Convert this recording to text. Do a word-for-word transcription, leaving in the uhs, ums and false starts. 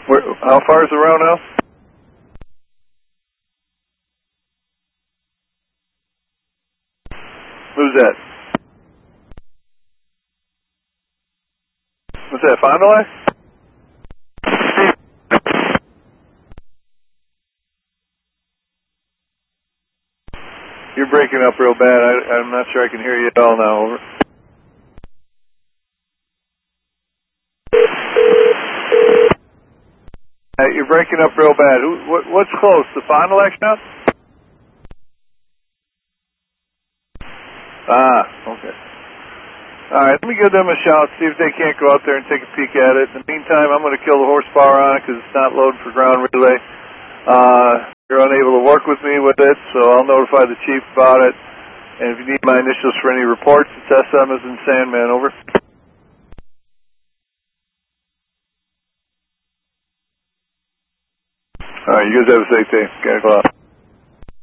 Where, how far is the round now? Who's that? What's that, Fond du Lac? You're breaking up real bad. I, I'm not sure I can hear you at all now. Over. Hey, you're breaking up real bad. Who, what, what's close? The Fond du Lac shop? Ah, okay. All right, let me give them a shout, see if they can't go out there and take a peek at it. In the meantime, I'm going to kill the horsepower on it because it's not loaded for ground relay. Uh, you're unable to work with me with it, so I'll notify the chief about it. And if you need my initials for any reports, it's S M as in Sandman, over. All right, you guys have a safe day. Gotta go out.